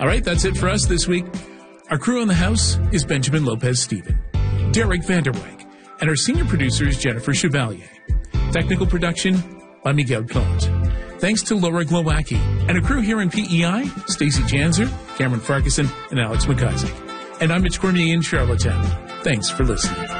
All right, that's it for us this week. Our crew on the house is Benjamin Lopez-Steven, Derek Vanderwyk, and our senior producer is Jennifer Chevalier. Technical production by Miguel Plant. Thanks to Laura Glowacki and a crew here in PEI, Stacey Janzer, Cameron Farquharson, and Alex McIsaac. And I'm Mitch Cormier in Charlottetown. Thanks for listening.